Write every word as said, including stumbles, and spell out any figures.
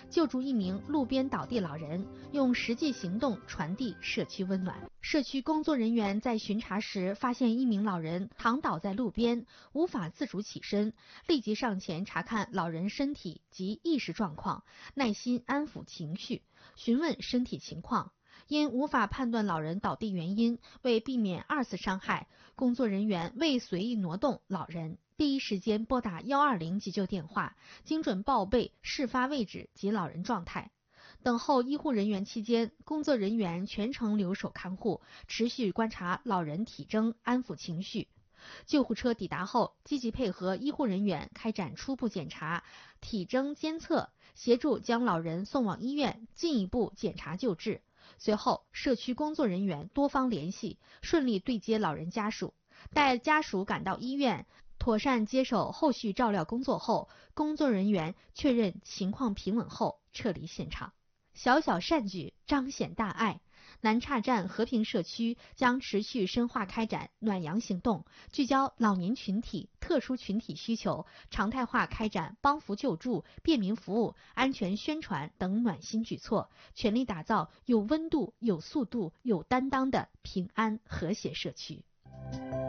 救助一名路边倒地老人，用实际行动传递社区温暖。社区工作人员在巡查时发现一名老人躺倒在路边，无法自主起身，立即上前查看老人身体及意识状况，耐心安抚情绪，询问身体情况。因无法判断老人倒地原因，为避免二次伤害，工作人员未随意挪动老人，第一时间拨打一二零急救电话，精准报备事发位置及老人状态。等候医护人员期间，工作人员全程留守看护，持续观察老人体征，安抚情绪。救护车抵达后，积极配合医护人员开展初步检查、体征监测，协助将老人送往医院进一步检查救治。随后，社区工作人员多方联系，顺利对接老人家属。待家属赶到医院，妥善接手后续照料工作后，工作人员确认情况平稳后撤离现场。小小善举彰显大爱。南岔站和平社区将持续深化开展暖阳行动，聚焦老年群体、特殊群体需求，常态化开展帮扶救助、便民服务、安全宣传等暖心举措，全力打造有温度、有速度、有担当的平安和谐社区。